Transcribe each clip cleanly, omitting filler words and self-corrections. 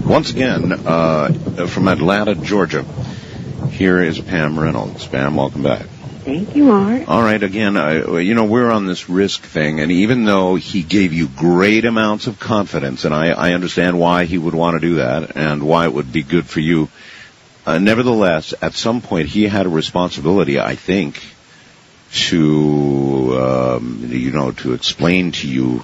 Once again, from Atlanta, Georgia, here is Pam Reynolds. Pam, welcome back. Thank you, Art. All right, again, we're on this risk thing, and even though he gave you great amounts of confidence, and I understand why he would want to do that and why it would be good for you, nevertheless, at some point he had a responsibility, I think, to explain to you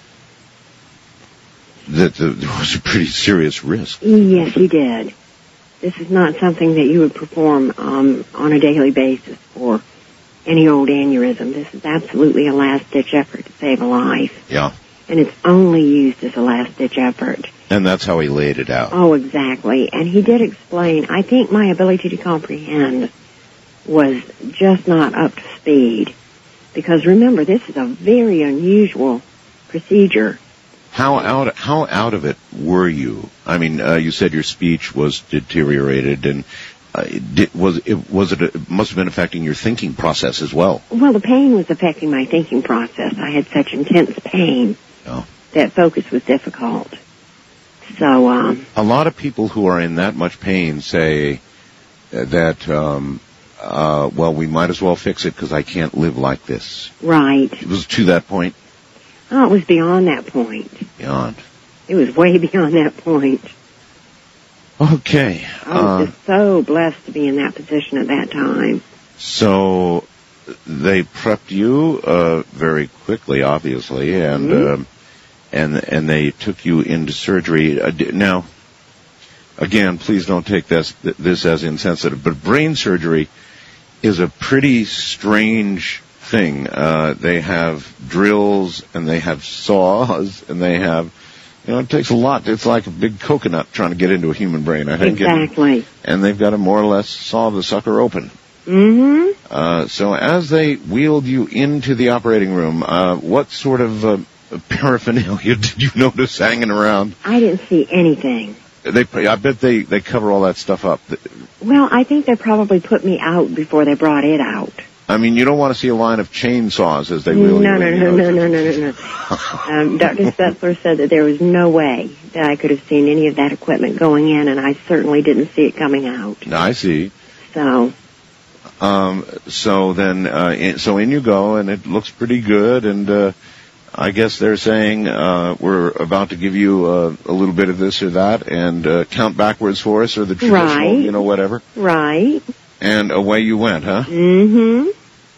that there was a pretty serious risk. Yes, he did. This is not something that you would perform on a daily basis for any old aneurysm. This is absolutely a last-ditch effort to save a life. Yeah. And it's only used as a last-ditch effort. And that's how he laid it out. Oh, exactly. And he did explain. I think my ability to comprehend was just not up to speed. Because remember, this is a very unusual procedure. How out of it were you? I mean, you said your speech was deteriorated, and it must have been affecting your thinking process as well. Well, the pain was affecting my thinking process. I had such intense pain that focus was difficult. So, a lot of people who are in that much pain say that, well, we might as well fix it because I can't live like this. Right. It was to that point. Oh, it was beyond that point. Beyond. It was way beyond that point. Okay. I was just so blessed to be in that position at that time. So they prepped you very quickly, obviously, and and they took you into surgery. Now, again, please don't take this as insensitive, but brain surgery is a pretty strange thing. They have drills and they have saws and they have, it takes a lot. It's like a big coconut trying to get into a human brain, I think. Exactly. And they've got to more or less saw the sucker open. Mm-hmm. So as they wheeled you into the operating room, what sort of paraphernalia did you notice hanging around? I didn't see anything. I bet they cover all that stuff up. Well, I think they probably put me out before they brought it out. I mean, you don't want to see a line of chainsaws as they wheel you in. No. Dr. Spetzler said that there was no way that I could have seen any of that equipment going in, and I certainly didn't see it coming out. I see. So. So in you go, and it looks pretty good, and I guess they're saying we're about to give you a little bit of this or that, and count backwards for us, or the traditional, whatever. Right. And away you went, huh? Mm-hmm.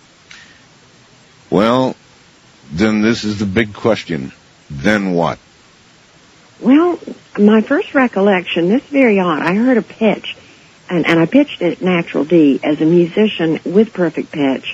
Well, then this is the big question. Then what? Well, my first recollection, this is very odd. I heard a pitch, and I pitched at Natural D as a musician with perfect pitch.